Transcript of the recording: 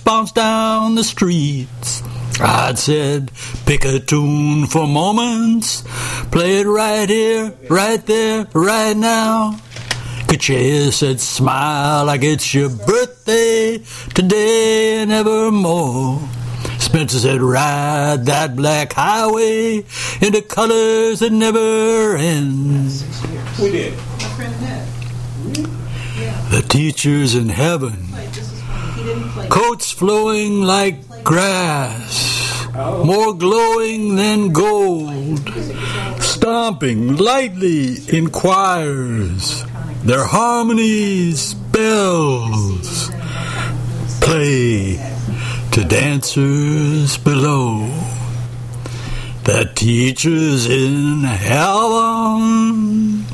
bounce down the streets. I'd said, pick a tune for moments, play it right here, right there, right now. Kachea said, smile like it's your birthday, today and evermore. Spencer said, ride that black highway into colors that never end. We did. The teacher's in heaven, coats flowing like grass, more glowing than gold, stomping lightly in choirs, their harmonies bells play to dancers below. The teacher's in heaven,